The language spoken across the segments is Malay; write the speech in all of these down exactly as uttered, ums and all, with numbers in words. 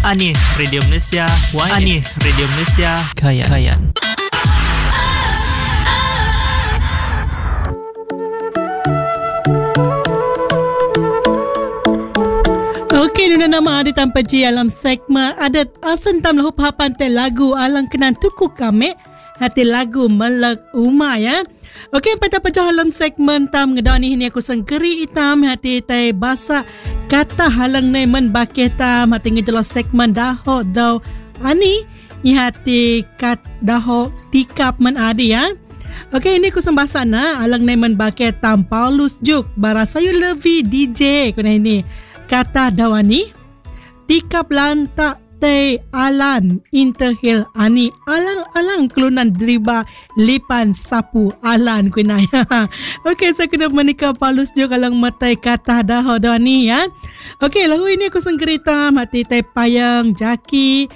Ani Radio Malaysia, Ani Radio Malaysia, Kayan. Kayan. Okey, nuna nama ada tanpa ji alam segmen adat asan tam lahu pahapan te lagu alang kenan tuku kami hati lagu melek umah ya. Okey, pada pecah alam segmen tam ngedau ni ini aku sengkeri hitam hati tai basa kata halang ne men bakeh tam hati ngejelos segmen daho dau ani i hati kat daho tikap men adi ya. Okey, ini aku sembasana alang ne men bakeh tam Paulus juk barasa you levi D J kuna ini kata dawani tikap lantak te alan interhil ani alang-alang kelunan deriba lipan sapu alan kunaya. Okey, saya kena menikah Paulus juga alang matai kata dah dawani ya. Okey, lagu ini aku sengkerita mati te payang jaki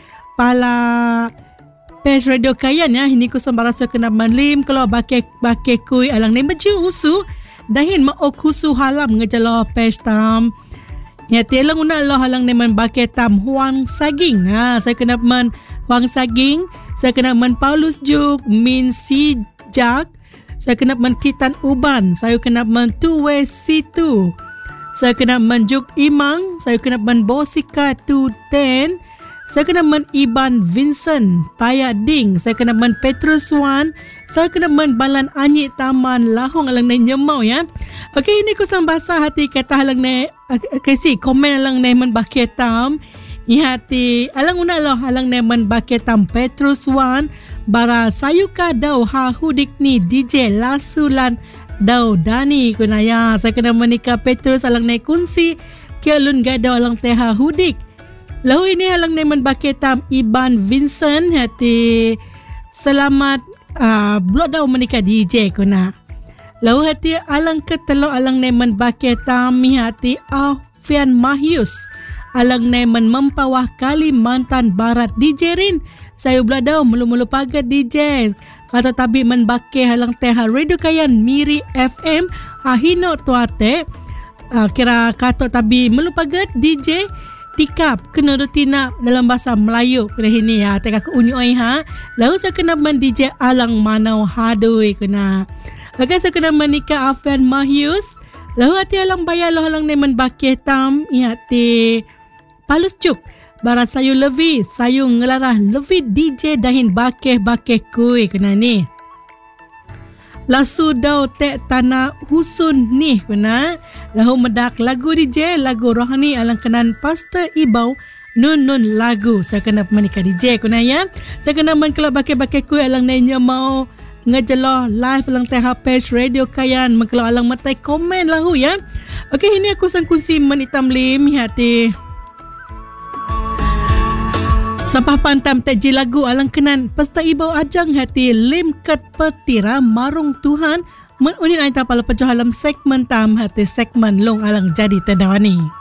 pala pes radio Kayan ya. Ini aku sembarasa kena menlim kalau bakek bakek kui alang ni baju usu dahin ma okusu halam ngejalo pes tam. Ya, telang una Allah halang neman bakeh tam Huang Saging. Ha, saya kena men Huang Saging, saya kena men Paulus juk min si jak, saya kena men Kitan Uban, saya kena men Tuwe Situ. Saya kena men juk Imang, saya kena men Bosika tu ten. Saya kena men Iban Vincent Payak Ding, saya kena men Petrus Wan, saya kena men Balan Anyik Taman Lahong alang ne nyemau ya. Okey, ini ku sambasa hati kata halang ne kasi komen alang ne men baketam. I hati alang una loh alang ne men baketam Petrus Wan bara sayuka dau ha hudik ni D J Lasulan dau Dani kunaya. Saya kena menikah Petrus alang ne kunsi kelun gadau alang teha hudik. Lalu ini halang neman baketam Iban Vincent hati selamat uh, blok dah menikah D J kuna. Lalu hati alang ketelo alang neman baketam mi hati Alfian Mahyus alang neman mempawah Kalimantan Barat D J Rin. Saya blok dah mulu-mulu pagat D J. Kata tabi men bake halang teha Radio Kayan Miri F M ahino tuate uh, kira kata tabi melu pagat D J tikap kena rutina dalam bahasa Melayu kena ini ya tak aku unyoi ha. Lalu saya kena men D J alang manau hadoi kena. Lalu saya kena menikah Alfian Mahyus. Lalu hati alang bayar lo alang nemen bakeh tam hati Paulus juk barat sayu levi sayu ngelarah levi D J dahin bakeh bakeh kui kena ni. Lasu dau tek tanah husun nih kena. Lahu medak lagu D J lagu rohani alang kenan Pastor Ibau nun nun lagu. Saya kena menikah D J kena ya. Saya kena men kalau bakeh-bakeh kui alang nanya mau ngejeloh live alang teh page Radio Kayan mengkelau alang matai komen lahu ya. Okey, ini aku sangkunsi menitam lim hati sampah pantam teji lagu alang kenan Pesta Ibau Ajang hati lim ket petira marung Tuhan menunin aita pala pejoh alam segmen tam hati segmen long alang jadi tendawani.